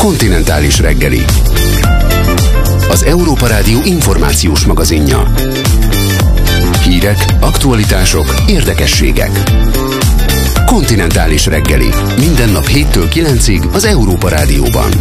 Kontinentális reggeli. Az Európa Rádió információs magazinja. Hírek, aktualitások, érdekességek. Kontinentális reggeli. Minden nap 7-től 9-ig az Európa Rádióban.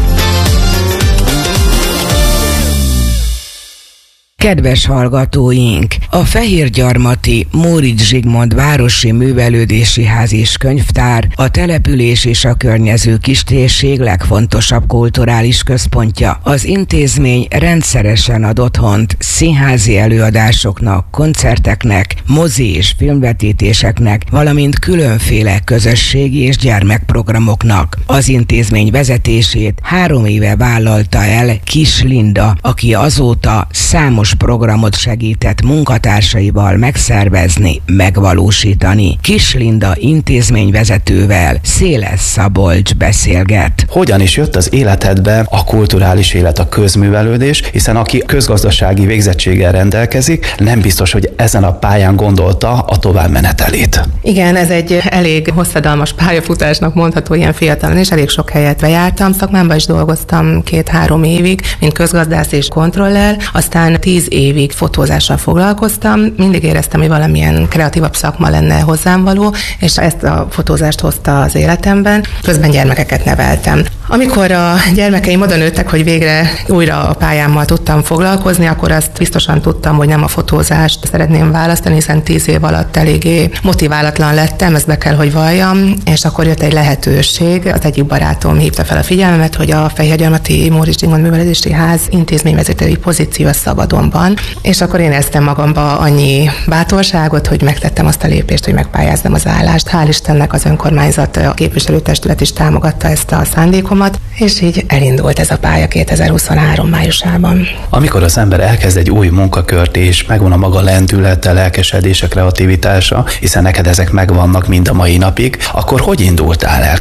Kedves hallgatóink! A Fehérgyarmati Móricz Zsigmond Városi Művelődési Ház és Könyvtár a település és a környező kistérség legfontosabb kulturális központja. Az intézmény rendszeresen ad otthont színházi előadásoknak, koncerteknek, mozi és filmvetítéseknek, valamint különféle közösségi és gyermekprogramoknak. Az intézmény vezetését 3 éve vállalta el Kis Linda, aki azóta számos programot segített munkatársaival megszervezni, megvalósítani. Kis Linda intézményvezetővel Széles Szabolcs beszélget. Hogyan is jött az életedbe a kulturális élet, a közművelődés, hiszen aki közgazdasági végzettséggel rendelkezik, nem biztos, hogy ezen a pályán gondolta a továbbmenetelét. Igen, ez egy elég hosszadalmas pályafutásnak mondható ilyen fiatalon, és elég sok helyet bejártam. Szakmámban is dolgoztam 2-3 évig, mint közgazdász és kontroller, aztán 10 évig fotózással foglalkoztam. Mindig éreztem, hogy valamilyen kreatívabb szakma lenne hozzám való, és ezt a fotózást hozta az életemben. Közben gyermekeket neveltem. Amikor a gyermekeim oda nőttek, hogy végre újra a pályámmal tudtam foglalkozni, akkor azt biztosan tudtam, hogy nem a fotózást szeretném választani, hiszen 10 év alatt eléggé motiválatlan lettem, ezt be kell, hogy valljam, és akkor jött egy lehetőség. Az egyik barátom hívta fel a figyelmemet, hogy a Fehérgyarmati Móricz Zsigmond Művelődési Ház intézményvezetői pozíció szabadon van, és akkor én éreztem magamba annyi bátorságot, hogy megtettem azt a lépést, hogy megpályázzam az állást. Hál' Istennek az önkormányzat, a képviselőtestület is támogatta ezt a szándékomat, és így elindult ez a pálya 2023 májusában. Amikor az ember elkezd egy új munkakört, és megvan a maga lendülete, lelkesedése, kreativitása, hiszen neked ezek megvannak mind a mai napig, akkor hogy indultál el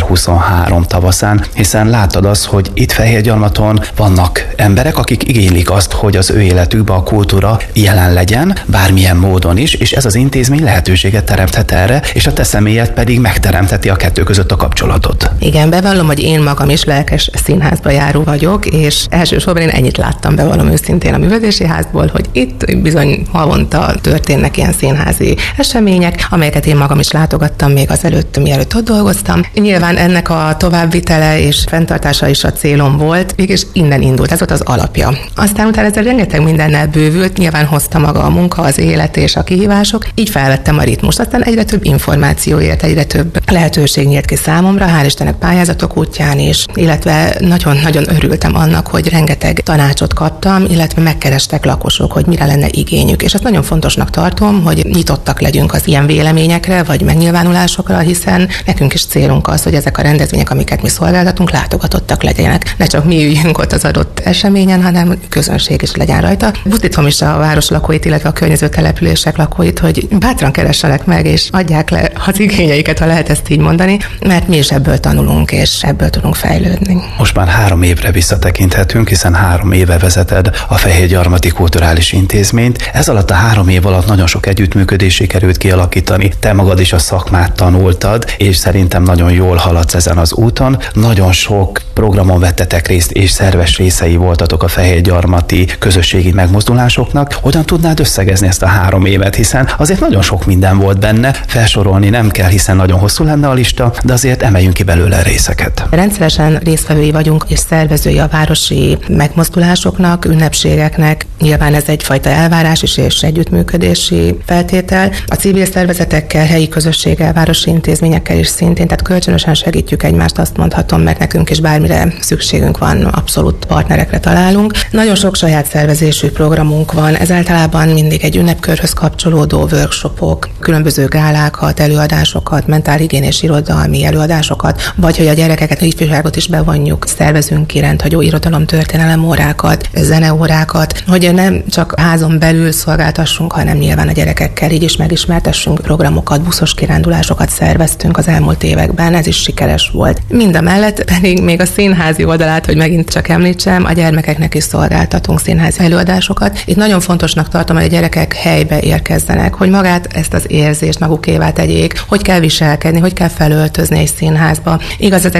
2023 tavaszán, hiszen láttad azt, hogy itt Fehérgyarmaton vannak emberek, akik igénylik azt, hogy az ő életükben a kultúra jelen legyen, bármilyen módon is, és ez az intézmény lehetőséget teremthet erre, és a te személyed pedig megteremtheti a kettő között a kapcsolatot. Igen, bevallom, hogy én magam is lelkes színházba járó vagyok, és elsősorban én ennyit láttam, bevallom őszintén a művelődési házból, hogy itt bizony havonta történnek ilyen színházi események, amelyeket én magam is látogattam még azelőtt, mielőtt ott dolgoztam. Nyilván ennek a továbbvitele és fenntartása is a célom volt, mégis innen indult, ez volt az alapja. Aztán utána ezzel rengeteg mindennel bővült, nyilván hozta maga a munka, az élet és a kihívások, így felvettem a ritmust. Aztán egyre több információért, egyre több lehetőség nyílt ki számomra, hál' Istennek pályázatok útján is, illetve nagyon-nagyon örültem annak, hogy rengeteg tanácsot kaptam, illetve megkerestek lakosok, hogy mire lenne igényük. És azt nagyon fontosnak tartom, hogy nyitottak legyünk az ilyen véleményekre, vagy megnyilvánulásokra, hiszen nekünk is célunk az, hogy ezek a rendezvények, amiket mi szolgáltatunk, látogatottak legyenek. Ne csak mi üljünk ott az adott eseményen, hanem közönség is legyen rajta. Buzdítom is a város lakóit, illetve a környező települések lakóit, hogy bátran keressenek meg, és adják le az igényeiket, ha lehet ezt így mondani, mert mi is ebből tanulunk, és ebből tudunk fejlődni. Most már 3 évre visszatekinthetünk, hiszen 3 éve vezeted a Fehérgyarmati Kulturális Intézményt. Ez alatt a 3 év alatt nagyon sok együttműködés sikerült kialakítani. Te magad is a szakmát tanultad, és szerintem nagyon jól haladsz ezen az úton. Nagyon sok programon vettetek részt, és szerves részei voltatok a Fehérgyarmati közösségi megmozdulásoknak. Hogyan tudnád összegezni ezt a 3 évet, hiszen azért nagyon sok minden volt benne, felsorolni nem kell, hiszen nagyon hosszú lenne a lista, de azért emeljünk ki belőle részeket. Rendszeresen résztvevői vagyunk, és szervezői a városi megmozdulásoknak, ünnepségeknek. Nyilván ez egyfajta elvárás is, és együttműködési feltétel. A civil szervezetekkel, helyi közösséggel, városi intézményekkel is szintén, tehát kölcsönösen segítjük egymást, azt mondhatom, mert nekünk is bármire szükségünk van, abszolút partnerekre találunk. Nagyon sok saját szervezésű programunk van, ez általában mindig egy ünnepkörhöz kapcsolódó workshopok, különböző gálákat, előadásokat, mentálhigiénés irodalmi előadásokat, vagy hogy a gyerekeket, a ifjúságot is bevonjuk, szervezünk ki rendhagyó irodalomtörténelem órákat, zeneórákat, hogy nem csak házon belül szolgáltassunk, hanem nyilván a gyerekekkel így is megismertessünk programokat, buszos kirándulásokat szerveztünk az elmúlt években, ez is sikeres volt. Mindamellett pedig még a színházi oldalát, hogy megint csak említsem, a gyermekeknek is szolgáltatunk színházi előadásokat. Itt nagyon fontosnak tartom, hogy a gyerekek helybe érkezzenek, hogy magát ezt az érzést magukévá tegyék, hogy kell viselkedni, hogy kell felöltözni egy színházba. Igaz, ezek egy órás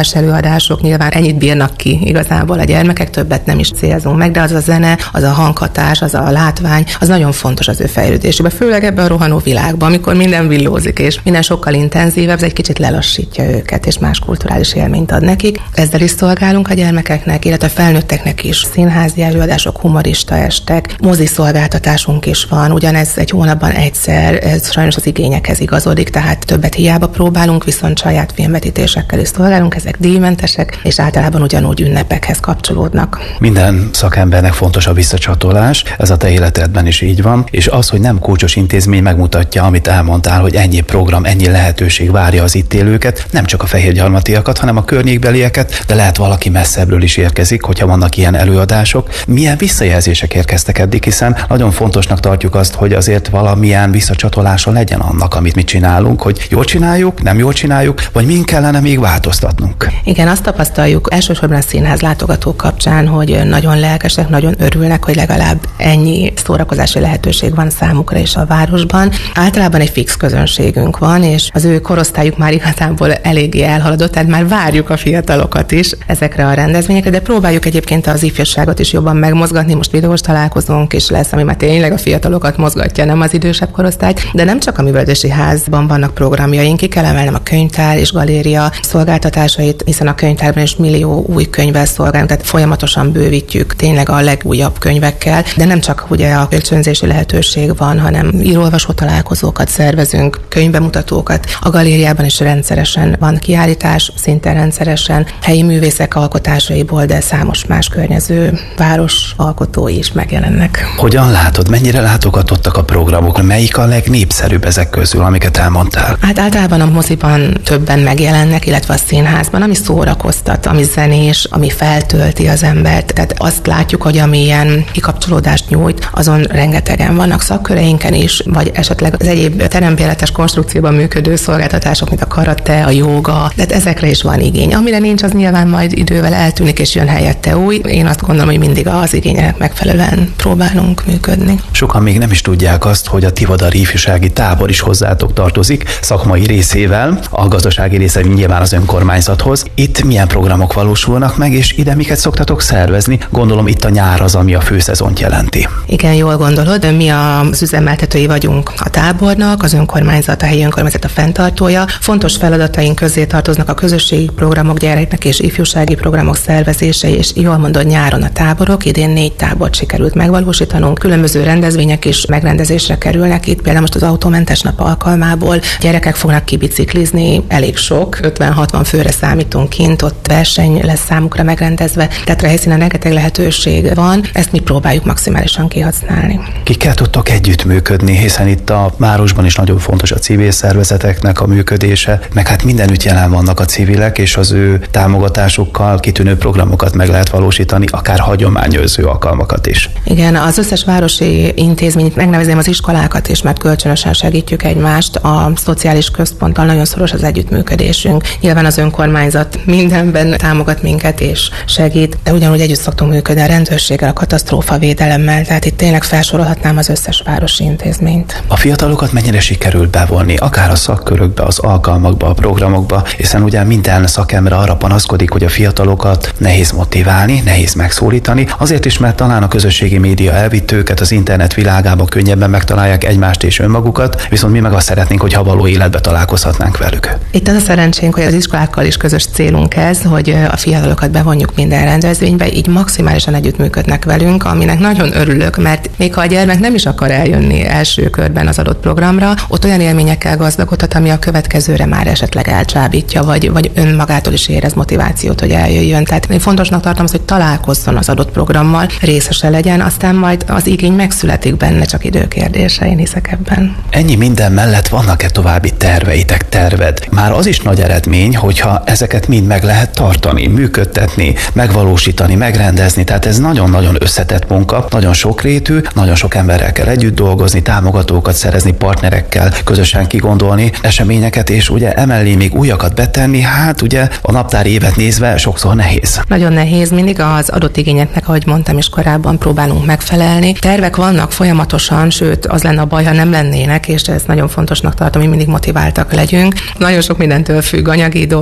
órás előadások, nyilván ennyit bírnak ki igazából a gyermekek, többet nem is célzunk meg, de az a zene, az a hanghatás, az a látvány, az nagyon fontos az ő fejlődésében, főleg ebben a rohanó világban, amikor minden villózik, és minden sokkal intenzívebb, ez egy kicsit lelassítja őket, és más kulturális élményt ad nekik. Ezzel is szolgálunk a gyermekeknek, illetve a felnőtteknek is. Színházi előadások, humorista estek, moziszolgáltatásunk is van, ugyanez egy hónapban egyszer, ez sajnos az igényekhez igazodik, tehát többet hiába próbálunk, viszont saját filmvetítésekkel is szolgálunk, ezek díjmentesek, és általában ugyanúgy ünnepekhez kapcsolódnak. Minden szakembernek fontos a visszacsatolás, ez a te életedben is így van, és az, hogy nem kulcsos intézmény, megmutatja, amit elmondtál, hogy ennyi program, ennyi lehetőség várja az itt élőket, nem csak a fehérgyarmatiakat, hanem a környékbelieket, de lehet valaki messzebbről is érkezik, hogyha vannak ilyen előadások. Milyen visszajelzések érkeztek eddig, hiszen nagyon fontosnak tartjuk azt, hogy azért valamilyen visszacsatolása legyen annak, amit mi csinálunk, hogy jól csináljuk, nem jól csináljuk, vagy min kellene még változtatnunk. Igen, azt tapasztaljuk elsősorban a színház látogatók kapcsán, hogy nagyon lelkesek, nagyon örülnek, hogy legalább ennyi szórakozási lehetőség van számukra is a városban. Általában egy fix közönségünk van, és az ő korosztályuk már igazából eléggé elhaladott, tehát már várjuk a fiatalokat is ezekre a rendezvényekre, de próbáljuk egyébként az ifjúságot is jobban megmozgatni. Most videós találkozónk is lesz, ami már tényleg a fiatalokat mozgatja, nem az idősebb korosztályt, de nem csak a művelődési házban vannak programjaink, ki kell emelnem a könyvtár és galéria szolgáltatásait, hiszen a könyvtárban is millió új könyvvel szolgálunk, tehát folyamatosan bővítjük tényleg a legújabb könyvekkel, de nem csak ugye a kölcsönzési lehetőség van, hanem író-olvasó találkozókat szervezünk, könyvbemutatókat. A galériában is rendszeresen van kiállítás, szinte rendszeresen helyi művészek alkotásaiból, de számos más környező város alkotói is megjelennek. Hogyan látod, mennyire látogatottak a programok? Melyik a legnépszerűbb ezek közül, amiket elmondtál? Hát általában a moziban többen megjelennek, illetve a színházban, ami szórakoztat, ami zenés, ami feltölti az embert. Tehát azt látjuk, hogy amilyen kikapcsolódást nyújt, azon rengetegen vannak szakköreinken is, vagy esetleg az egyéb terembéletes konstrukcióban működő szolgáltatások, mint a karate, a jóga, tehát ezekre is van igény. Amire nincs, az nyilván majd idővel eltűnik, és jön helyette új. Én azt gondolom, hogy mindig az igényeknek megfelelően próbálunk működni. Sokan még nem is tudják azt, hogy a Tivadari ifjúsági tábor is hozzátok tartozik, szakmai részével, a gazdasági része nyilván az önkormányzathoz. Itt milyen programok valósulnak meg, és ide miket szoktatok szervezni? Gondolom itt a nyár az, ami a főszezont jelenti. Igen, jól gondolod. Mi az üzemeltetői vagyunk a tábornak, az önkormányzat, a helyi önkormányzat a fenntartója. Fontos feladataink közé tartoznak a közösségi programok, gyerekek és ifjúsági programok szervezése, és jól mondod, nyáron a táborok. Idén 4 tábort sikerült megvalósítanunk. Különböző rendezvények is megrendezésre kerülnek. Itt például most az autómentes nap alkalmából gyerekek fognak kibiciklizni, elég sok, 50-60 főre számítunk kint, ott verseny lesz számukra megrendezve. Tehát a helyszínen rengeteg lehetőség van, ezt mi próbáljuk maximálisan kihasználni. Kikkel tudtok együttműködni, hiszen itt a városban is nagyon fontos a civil szervezeteknek a működése, meg hát mindenütt jelen vannak a civilek, és az ő támogatásukkal kitűnő programokat meg lehet valósítani, akár hagyományőrző alkalmakat is. Igen, az összes városi intézményt, megnevezném az iskolákat is, mert kölcsönösen segítjük egymást. A szociális központtal nagyon szoros az együttműködésünk. Nyilván az önkormányzat mindenben támogat minket és segít, de ugyanúgy együtt szoktunk működni a rendőrséggel, a katasztrófavédelemmel, tehát itt tényleg felsorolhatnám az összes városi intézményt. A fiatalokat mennyire sikerült bevonni, akár a szakkörökbe, az alkalmakba, a programokba, hiszen ugye minden szakember arra panaszkodik, hogy a fiatalokat nehéz motiválni, nehéz megszólítani, azért is, mert talán a közösségi média elvitt őket, az internet világában könnyebben megtalálják egymást és önmagukat, viszont mi meg azt szeretnénk, hogy ha való életbe találkozhatnánk velük. Itt az a szerencsénk, hogy az iskolákkal is közös célunk ez, hogy a fiatalokat bevonjuk minden rendezvénybe, így maximálisan együttműködnek velünk, aminek nagyon örülök, mert még ha a gyermek nem is akar eljönni első körben az adott programra, ott olyan élményekkel gazdagodhat, ami a következőre már esetleg elcsábítja, vagy önmagától is érez motivációt, hogy eljöjjön. Tehát én fontosnak tartom azt, hogy találkozzon az adott programmal, részese legyen, aztán majd az igény megszületik benne, csak időkérdése, én hiszek ebben. Ennyi minden mellett vannak-e további terveitek, terved? Már az is nagy eredmény, hogyha ezeket mind meg lehet tartani, működtetni, megvalósítani, megrendezni, tehát ez nagyon-nagyon összetett munka, nagyon sokrétű, nagyon sok emberrel kell együtt dolgozni, támogatókat szerezni, partnerekkel közösen kigondolni eseményeket, és ugye emellé még újakat betenni, hát ugye a naptári évet nézve sokszor nehéz. Nagyon nehéz, mindig az adott igényeknek, ahogy mondtam is korábban, próbálunk megfelelni. Tervek vannak folyamatosan, sőt, az lenne a baj, ha nem lennének, és ezt nagyon fontosnak tartom, hogy mindig motiváltak legyünk. Nagyon sok mindentől függ, anyagi dolgoktól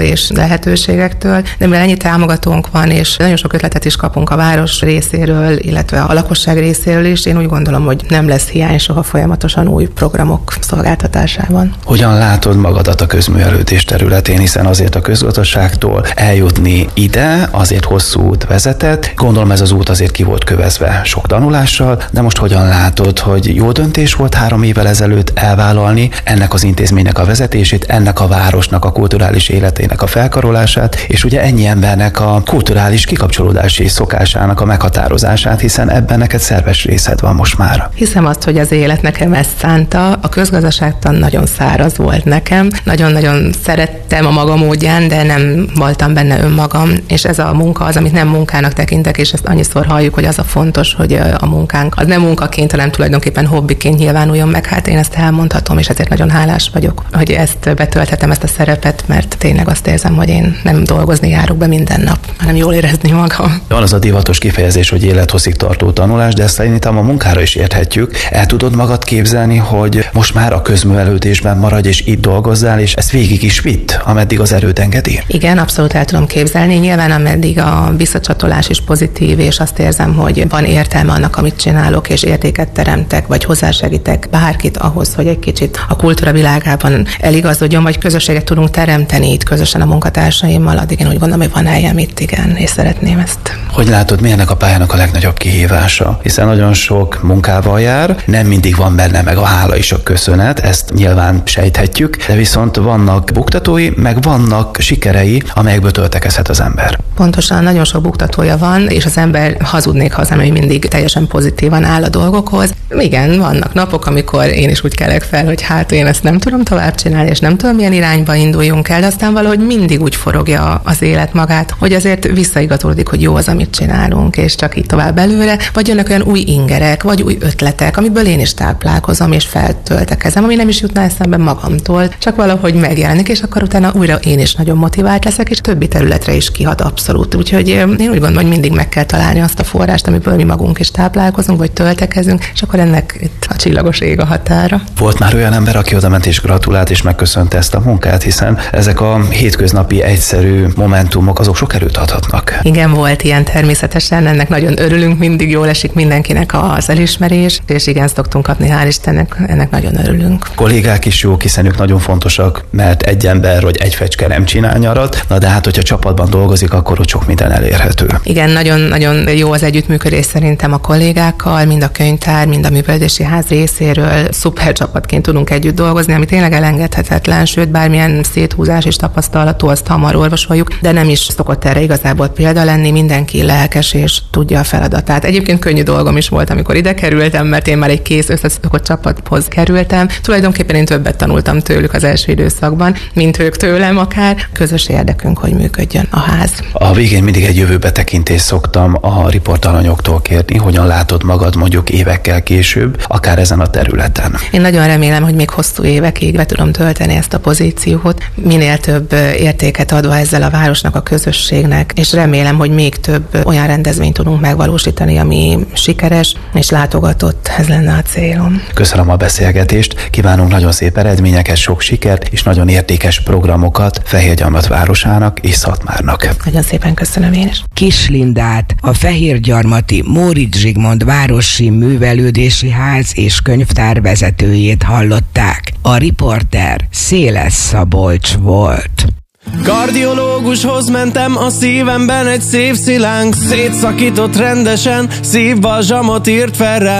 és lehetőségektől, de mivel ennyi támogatónk van, és nagyon sok ötletet is kapunk a város részéről, illetve a lakosság részéről is, én úgy gondolom, hogy nem lesz hiány soha folyamatosan új programok szolgáltatásában. Hogyan látod magadat a közművelődés területén, hiszen azért a közgazdaságtól eljutni ide, azért hosszú út vezetett. Gondolom ez az út azért ki volt kövezve sok tanulással, de most hogyan látod, hogy jó döntés volt 3 évvel ezelőtt elvállalni ennek az intézménynek a vezetését, ennek a városnak a kulturális életének a felkarolását, és ugye ennyi embernek a kulturális kikapcsolódási szokásának a meghatározását, hiszen ebben neked szerves részed van most már. Hiszem azt, hogy az élet nekem ezt szánta. A közgazdaságtan nagyon száraz volt nekem. Nagyon-nagyon szerettem a maga módján, de nem voltam benne önmagam, és ez a munka az, amit nem munkának tekintek, és ezt annyiszor halljuk, hogy az a fontos, hogy a munkánk az nem munkaként, hanem tulajdonképpen hobbiként nyilvánuljon meg. Hát én ezt elmondhatom, és ezért nagyon hálás vagyok, hogy ezt betölthetem, ezt a szerepet, mert tényleg azt érzem, hogy én nem dolgozni járok be minden nap, hanem jól érezni magam. Van az a divatos kifejezés, hogy élethosszig tartó tanulás, de ezt szerintem a munkára is érthetjük. El tudod magad képzelni, hogy most már a közművelődésben maradj, és itt dolgozzál, és ezt végig is vitt, ameddig az erőd engedi? Igen, abszolút el tudom képzelni. Nyilván ameddig a visszacsatolás is pozitív, és azt érzem, hogy van értelme annak, amit csinálok, és értéket teremtek, vagy hozzásegítek bárkit ahhoz, hogy egy kicsit a kultúra világában eligazodjon, vagy közösséget tudunk teremteni itt közösen a munkatársaimmal, addig én úgy gondolom, hogy van helyem itt, igen, és szeretném ezt. Hogy látod, mi ennek a pályának a legnagyobb kihívása? Hiszen nagyon sok munkával jár, nem mindig van benne meg a hála és a köszönet, ezt nyilván sejthetjük, de viszont vannak buktatói, meg vannak sikerei, amelyekből töltekezhet az ember. Pontosan, nagyon sok buktatója van, és az ember hazudnék hozzám, hogy mindig teljesen pozitívan áll a dolgokhoz. Igen, vannak napok, amikor én is úgy kelek fel, hogy hát én ezt nem tudom tovább csinálni, és nem tudom, milyen irányba induljunk el, de aztán valahogy mindig úgy forogja az élet magát, hogy azért visszaigazolódik, hogy jó az, amit csinálunk, és csak így tovább előre, vagy jönnek olyan új ingerek, vagy új ötletek, amiből én is táplálkozom, és feltöltekezem, ami nem is jutna eszembe magamtól, csak valahogy megjelenik, és akkor utána újra én is nagyon motivált leszek, és többi területre is kihat abszolút. Úgyhogy én úgy gondolom, hogy mindig meg kell találni azt a forrást, amiből mi magunk is táplálkozunk, vagy töltekezünk, és akkor ennek itt a csillagos ég a határa. Volt már olyan ember, aki odament és gratulált, és megköszönte ezt a munkát, hiszen ezek a hétköznapi egyszerű momentumok, azok sok erőt adhatnak. Igen, volt ilyen természetesen, ennek nagyon örülünk, mindig jól esik mindenkinek az elismerés, és igen, szoktunk kapni, hál' Istennek, ennek nagyon örülünk. Kollégák is jók, hiszen ők nagyon fontosak, mert egy ember vagy egy fecske nem csinál nyarat, na de hát, hogyha csapatban dolgozik, akkor ott sok minden elérhető. Igen, nagyon-nagyon jó az együttműködés szerintem a kollégákkal, mind a könyvtár, mind a művelődési ház részéről. Szuper csapatként tudunk együtt dolgozni, ami tényleg elengedhetetlen, sőt, bármilyen széthúzás és tapasztalatú, azt hamar orvosoljuk, de nem is szokott erre igazából példa lenni, mindenki lelkes és tudja a feladatát. Egyébként könnyű dolgom is volt, amikor ide kerültem, mert én már egy kész összeszokott csapathoz kerültem. Tulajdonképpen én többet tanultam tőlük az első időszakban, mint ők tőlem akár. Közös érdekünk, hogy működjön a ház. A végén mindig egy jövőbetekintést szoktam a riportalanyoktól kérni, hogyan látod magad mondjuk évekkel később, akár ezen a területen. Én nagyon remélem, hogy még hosszú évekig be tudom tölteni ezt a pozíciót, minél több értéket adva ezzel a városnak, a közösségnek, és remélem, hogy még több olyan rendezvényt tudunk megvalósítani, ami sikeres és látogatott. Ez lenne a célom. Köszönöm a beszélgetést, kívánunk nagyon szép eredményeket, sok sikert és nagyon értékes programokat Fehérgyarmat városának és Szatmárnak. Nagyon szépen köszönöm én is. Kis Lindát, a Fehérgyarmati Móricz Zsigmond Városi Művelődési Ház és Könyvtár vezetőjét hallották. A riporter Széles Szabolcs volt. Kardiológushoz mentem, a szívemben egy szép szilánk szétszakított rendesen, szívbalzsamot írt fel rá.